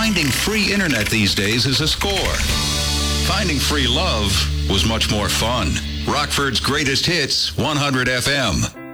finding free internet these days is a score. Finding free love was much more fun. Rockford's Greatest Hits, 100 FM.